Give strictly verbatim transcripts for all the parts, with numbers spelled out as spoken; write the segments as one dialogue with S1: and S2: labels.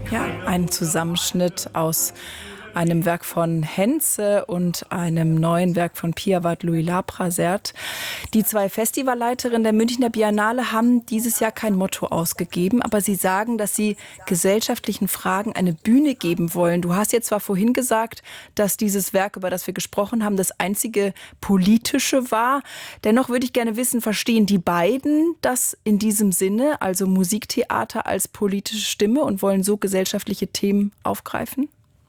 S1: Ja, ein Zusammenschnitt aus einem Werk von Henze und einem neuen Werk von Piawad Louis Laprazert. Die zwei Festivalleiterinnen der Münchner Biennale haben dieses Jahr kein Motto ausgegeben, aber sie sagen, dass sie gesellschaftlichen Fragen eine Bühne geben wollen. Du hast jetzt zwar vorhin gesagt, dass dieses Werk, über das wir gesprochen haben, das einzige politische war. Dennoch würde ich gerne wissen, verstehen die beiden das in diesem Sinne, also Musiktheater als politische Stimme, und wollen so gesellschaftliche Themen aufgreifen?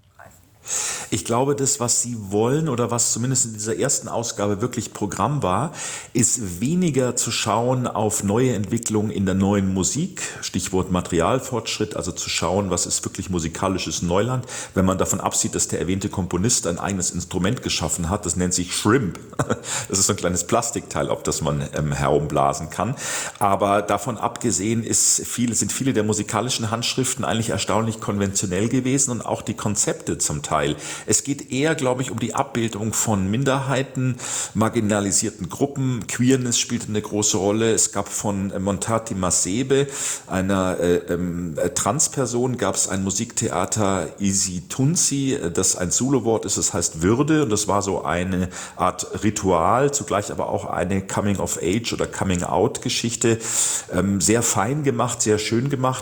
S2: Ich glaube, das, was Sie wollen oder was zumindest in dieser ersten Ausgabe wirklich Programm war, ist weniger zu schauen auf neue Entwicklungen in der neuen Musik, Stichwort Materialfortschritt, also zu schauen, was ist wirklich musikalisches Neuland, wenn man davon absieht, dass der erwähnte Komponist ein eigenes Instrument geschaffen hat, das nennt sich Shrimp. Das ist so ein kleines Plastikteil, auf das man ähm, herumblasen kann. Aber davon abgesehen ist viele, sind viele der musikalischen Handschriften eigentlich erstaunlich konventionell gewesen und auch die Konzepte zum Teil. Es geht eher, glaube ich, um die Abbildung von Minderheiten, marginalisierten Gruppen. Queerness spielte eine große Rolle. Es gab von Montati Masebe, einer äh, äh, Transperson, gab es ein Musiktheater Isi Tunsi, das ein Zulu-Wort ist, das heißt Würde. Und das war so eine Art Ritual, zugleich aber auch eine Coming-of-Age- oder Coming-out-Geschichte. Ähm, sehr fein gemacht, sehr schön gemacht.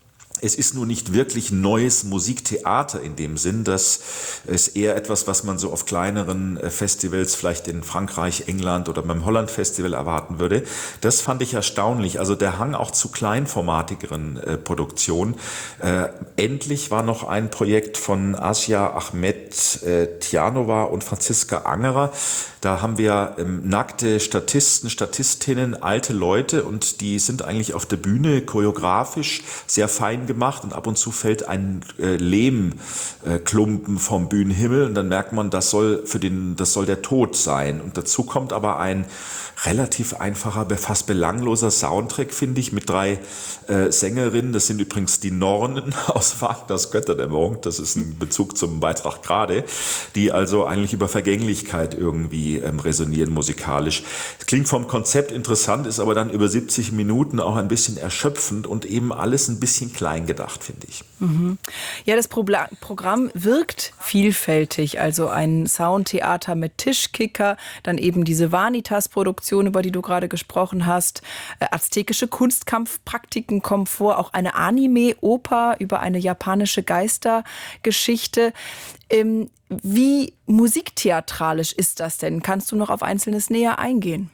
S2: Es ist nur nicht wirklich neues Musiktheater in dem Sinn, dass es eher etwas, was man so auf kleineren Festivals, vielleicht in Frankreich, England oder beim Holland Festival erwarten würde. Das fand ich erstaunlich. Also der Hang auch zu kleinformatigeren äh, Produktionen. Äh, endlich war noch ein Projekt von Asia Ahmed äh, Tjanova und Franziska Angerer. Da haben wir ähm, nackte Statisten, Statistinnen, alte Leute, und die sind eigentlich auf der Bühne choreografisch sehr fein gemacht, und ab und zu fällt ein äh, Lehmklumpen äh, vom Bühnenhimmel, und dann merkt man, das soll für den, das soll der Tod sein. Und dazu kommt aber ein relativ einfacher, fast belangloser Soundtrack, finde ich, mit drei äh, Sängerinnen. Das sind übrigens die Nornen aus Wagners Götterdämmerung. Das ist ein Bezug zum Beitrag gerade, die also eigentlich über Vergänglichkeit irgendwie ähm, resonieren musikalisch. Es klingt vom Konzept interessant, ist aber dann über siebzig Minuten auch ein bisschen erschöpfend und eben alles ein bisschen klein gedacht, finde ich.
S1: Mhm. Ja, das Pro- Programm wirkt vielfältig. Also ein Soundtheater mit Tischkicker, dann eben diese Vanitas-Produktion, über die du gerade gesprochen hast. Äh, aztekische Kunstkampfpraktiken kommen vor, auch eine Anime-Oper über eine japanische Geistergeschichte. Ähm, wie musiktheatralisch ist das denn? Kannst du noch auf Einzelnes näher eingehen?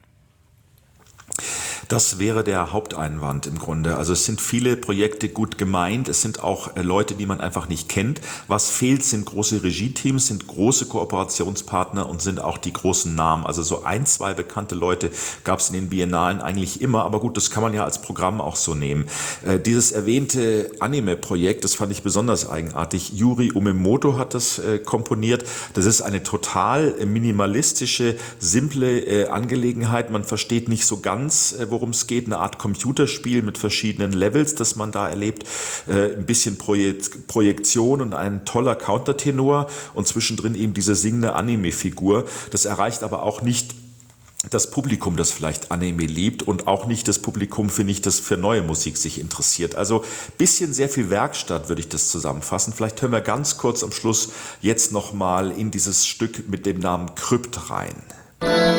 S2: Das wäre der Haupteinwand im Grunde. Also es sind viele Projekte gut gemeint, es sind auch äh, Leute, die man einfach nicht kennt. Was fehlt, sind große Regie-Teams, sind große Kooperationspartner und sind auch die großen Namen. Also so ein, zwei bekannte Leute gab es in den Biennalen eigentlich immer, aber gut, das kann man ja als Programm auch so nehmen. Äh, dieses erwähnte Anime-Projekt, das fand ich besonders eigenartig. Yuri Umemoto hat das äh, komponiert. Das ist eine total äh, minimalistische, simple äh, Angelegenheit. Man versteht nicht so ganz, äh, worum es geht, eine Art Computerspiel mit verschiedenen Levels, das man da erlebt, äh, ein bisschen Projek- Projektion und ein toller Countertenor und zwischendrin eben diese singende Anime-Figur. Das erreicht aber auch nicht das Publikum, das vielleicht Anime liebt, und auch nicht das Publikum, finde ich, das für neue Musik sich interessiert. Also bisschen sehr viel Werkstatt, würde ich das zusammenfassen. Vielleicht hören wir ganz kurz am Schluss jetzt nochmal in dieses Stück mit dem Namen Krypt rein.